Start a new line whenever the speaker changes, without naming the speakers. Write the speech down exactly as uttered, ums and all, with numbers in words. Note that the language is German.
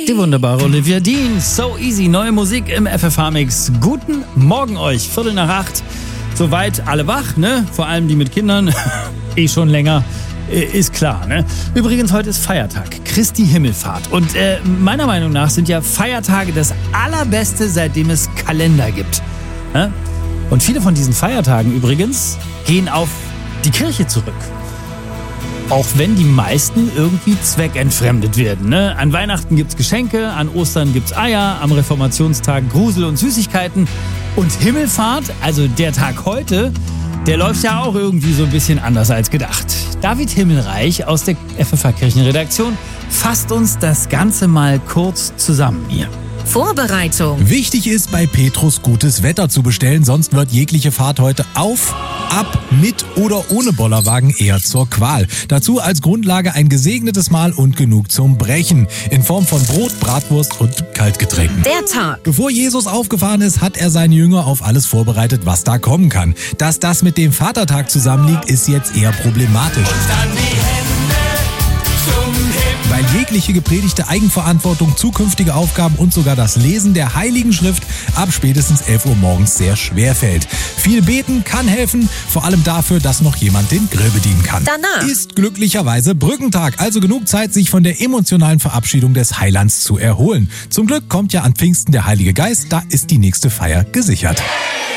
Die wunderbare Olivia Dean, So Easy, neue Musik im F F H-Mix. Guten Morgen euch, Viertel nach acht. Soweit alle wach, ne? Vor allem die mit Kindern, eh schon länger, ist klar, ne? Übrigens, heute ist Feiertag, Christi Himmelfahrt. Und äh, meiner Meinung nach sind ja Feiertage das Allerbeste, seitdem es Kalender gibt. Ne? Und viele von diesen Feiertagen übrigens gehen auf die Kirche zurück. Auch wenn die meisten irgendwie zweckentfremdet werden. Ne? An Weihnachten gibt's Geschenke, an Ostern gibt's Eier, am Reformationstag Grusel und Süßigkeiten. Und Himmelfahrt, also der Tag heute, der läuft ja auch irgendwie so ein bisschen anders als gedacht. David Himmelreich aus der F F H-Kirchenredaktion fasst uns das Ganze mal kurz zusammen hier.
Vorbereitung.
Wichtig ist, bei Petrus gutes Wetter zu bestellen, sonst wird jegliche Fahrt heute auf, ab, mit oder ohne Bollerwagen eher zur Qual. Dazu als Grundlage ein gesegnetes Mahl und genug zum Brechen in Form von Brot, Bratwurst und Kaltgetränken.
Der Tag.
Bevor Jesus aufgefahren ist, hat er seine Jünger auf alles vorbereitet, was da kommen kann. Dass das mit dem Vatertag zusammenliegt, ist jetzt eher problematisch.
Und dann die Hände zum Himmel.
Weil jegliche gepredigte Eigenverantwortung, zukünftige Aufgaben und sogar das Lesen der Heiligen Schrift ab spätestens elf Uhr morgens sehr schwer fällt. Viel beten kann helfen, vor allem dafür, dass noch jemand den Grill bedienen kann.
Danach
ist glücklicherweise Brückentag, also genug Zeit, sich von der emotionalen Verabschiedung des Heilands zu erholen. Zum Glück kommt ja an Pfingsten der Heilige Geist, da ist die nächste Feier gesichert.